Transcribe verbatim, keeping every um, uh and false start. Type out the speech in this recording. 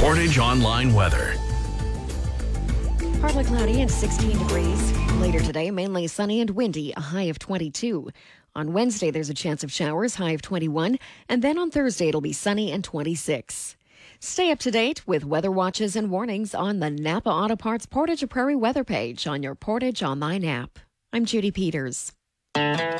Portage Online weather. Partly cloudy and sixteen degrees. Later today, mainly sunny and windy, a high of twenty-two. On Wednesday, there's a chance of showers, high of twenty-one. And then on Thursday, it'll be sunny and twenty-six. Stay up to date with weather watches and warnings on the Napa Auto Parts Portage Prairie weather page on your Portage Online app. I'm Judy Peters.